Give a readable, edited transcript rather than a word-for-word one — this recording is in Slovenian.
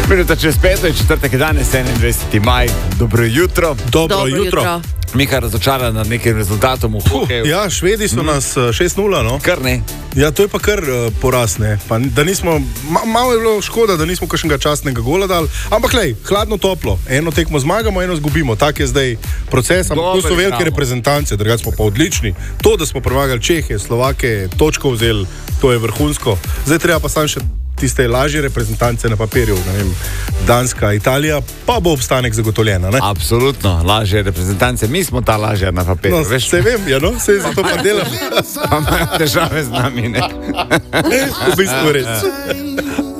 Minuta čez 5, je četrtek danes, 21. maj. Dobro jutro. Dobro jutro. Miha razočaran nad nekim rezultatom v hokeju. Ja, Švedi so nas 6-0, no? Kar ne. Ja, to je pa kar poraz, ne. Pa, da nismo, malo je bilo škoda, da nismo kakšnega častnega gola dali, ampak lej, hladno toplo. Eno tekmo zmagamo, eno zgubimo. Tak je zdaj proces, ampak to so velike reprezentance, drugače smo pa odlični. To, da smo premagali Čehe, Slovake, točko vzeli, to je vrhunsko. Zdaj treba pa samo še tiste lažje reprezentance na papirju, ne vem, Danska, Italija, pa bo obstanek zagotovljena, ne? Absolutno, lažje reprezentance, mi smo ta lažja na papirju. No, veš, se vem, ja, no, se zato pa delam. Pa imajo težave z nami, ne? V bistvu res.